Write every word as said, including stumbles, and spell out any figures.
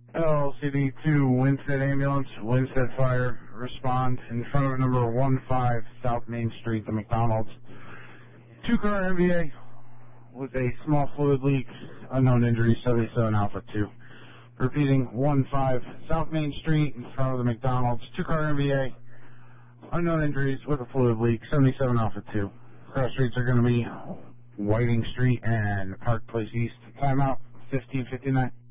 L C D two, Winstead Ambulance, Winstead Fire, respond in front of number one five South Main Street, the McDonald's. Two-car M V A with a small fluid leak, unknown injury, seventy-seven Alpha two. Repeating, one five South Main Street in front of the McDonald's. Two-car M V A, unknown injuries with a fluid leak, seventy-seven Alpha two. Cross streets are going to be Whiting Street and Park Place East. Timeout, fifteen fifty-nine.